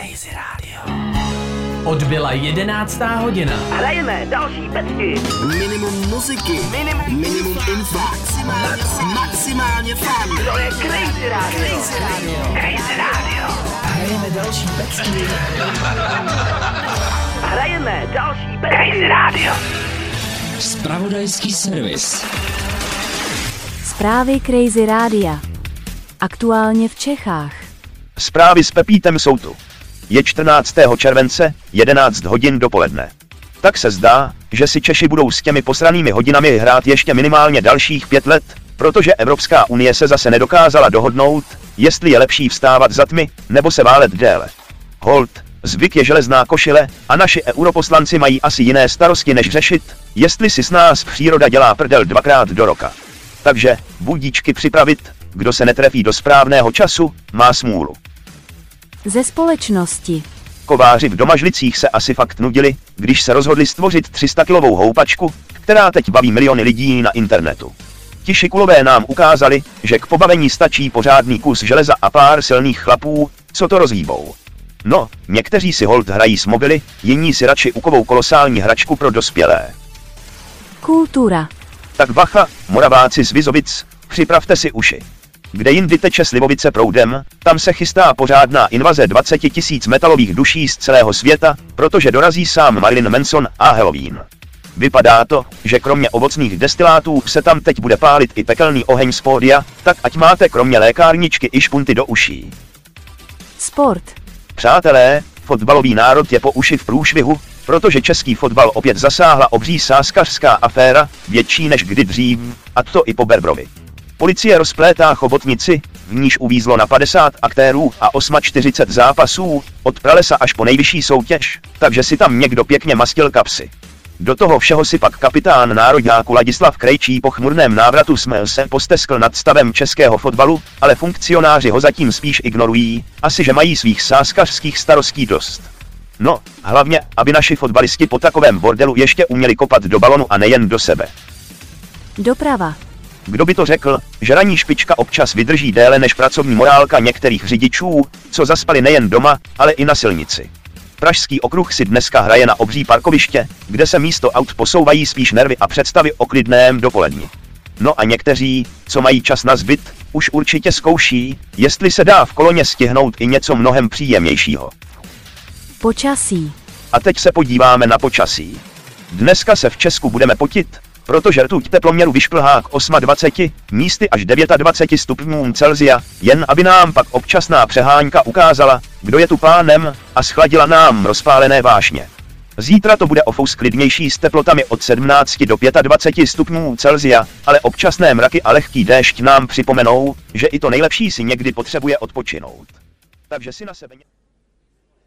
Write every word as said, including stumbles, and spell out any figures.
Crazy Radio. Odbyla jedenáctá hodina. Hrajeme další pecky. Minimum muziky. Minimum, minimum info. Maximálně, maximálně fun. To je Crazy Radio. Crazy Radio. Crazy Radio. Hrajeme další pecky. Hrajeme další pecky. Crazy Radio. Zpravodajský servis. Zprávy Crazy Rádia. Aktuálně v Čechách. Zprávy s Pepítem jsou tu. Je čtrnáctého července, jedenáct hodin dopoledne. Tak se zdá, že si Češi budou s těmi posranými hodinami hrát ještě minimálně dalších pět let, protože Evropská unie se zase nedokázala dohodnout, jestli je lepší vstávat za tmy, nebo se válet déle. Hold, zvyk je železná košile a naši europoslanci mají asi jiné starosti než řešit, jestli si s nás příroda dělá prdel dvakrát do roka. Takže, budíčky připravit, kdo se netrefí do správného času, má smůlu. Ze společnosti. Kováři v Domažlicích se asi fakt nudili, když se rozhodli stvořit tři sta kilovou houpačku, která teď baví miliony lidí na internetu. Ti šikulové nám ukázali, že k pobavení stačí pořádný kus železa a pár silných chlapů, co to rozhýbou. No, někteří si hold hrají s mobily, jiní si radši ukovou kolosální hračku pro dospělé. Kultura. Tak bacha, Moraváci z Vizovic, připravte si uši. Kde jindy teče slivovice proudem, tam se chystá pořádná invaze dvacet tisíc metalových duší z celého světa, protože dorazí sám Marilyn Manson a Halloween. Vypadá to, že kromě ovocných destilátů se tam teď bude pálit i pekelný oheň z pódia, tak ať máte kromě lékárničky i špunty do uší. Sport. Přátelé, fotbalový národ je po uši v průšvihu, protože český fotbal opět zasáhla obří sázkařská aféra, větší než kdy dřív, a to i po Berbrovi. Policie rozplétá chobotnici, v níž uvízlo na padesát aktérů a čtyřicet osm zápasů, od pralesa až po nejvyšší soutěž, takže si tam někdo pěkně mastil kapsy. Do toho všeho si pak kapitán národňáku Ladislav Krejčí po chmurném návratu smel se posteskl nad stavem českého fotbalu, ale funkcionáři ho zatím spíš ignorují, asi že mají svých sázkařských starostí dost. No, hlavně, aby naši fotbalisti po takovém bordelu ještě uměli kopat do balonu a nejen do sebe. Doprava. Kdo by to řekl, že ranní špička občas vydrží déle než pracovní morálka některých řidičů, co zaspali nejen doma, ale i na silnici. Pražský okruh si dneska hraje na obří parkoviště, kde se místo aut posouvají spíš nervy a představy o klidném dopoledni. No a někteří, co mají čas na zbyt, už určitě zkouší, jestli se dá v koloně stihnout i něco mnohem příjemnějšího. Počasí. A teď se podíváme na počasí. Dneska se v Česku budeme potit, protože rtuť teploměru vyšplhá k dvaceti osmi, místy až dvaceti devíti stupňům Celsia, jen aby nám pak občasná přehánka ukázala, kdo je tu pánem, a schladila nám rozpálené vášně. Zítra to bude o fous klidnější s teplotami od sedmnácti do dvaceti pěti stupňů Celsia, ale občasné mraky a lehký déšť nám připomenou, že i to nejlepší si někdy potřebuje odpočinout. Takže si na sebe...